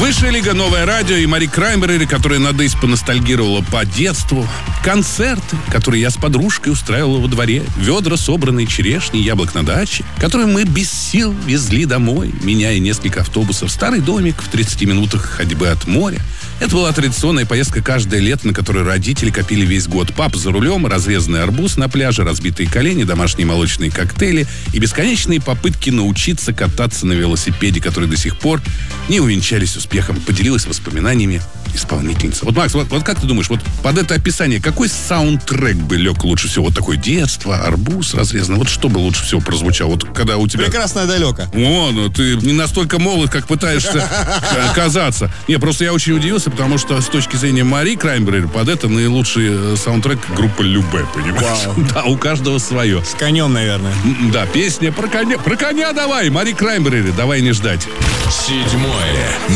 Высшая лига, новое радио и Мари Краймбрери, которая на диск поностальгировала по детству. Концерты, которые я с подружкой устраивала во дворе. Ведра, собранные черешни, яблок на даче, которые мы без сил везли домой, меняя несколько автобусов. Старый домик в 30 минутах ходьбы от моря. Это была традиционная поездка каждое лето, на которую родители копили весь год. Папа за рулем, разрезанный арбуз на пляже, разбитые колени, домашние молочные коктейли и бесконечные попытки научиться кататься на велосипеде, которые до сих пор не увенчались успехом. Поделилась воспоминаниями исполнительница. Вот, Макс, вот как ты думаешь, вот под это описание какой саундтрек бы лег лучше всего? Вот такое детство, арбуз разрезанный. Вот что бы лучше всего прозвучало? Вот когда у тебя... Прекрасное далеко. О, ну ты не настолько молод, как пытаешься казаться. Не, просто я очень удивился, потому что с точки зрения Мари Краймбрери под это наилучший саундтрек группы Любэ, понимаешь? Да, у каждого свое. С конем, наверное. Да, песня про коня давай, Мари Краймбрери, давай не ждать. Седьмое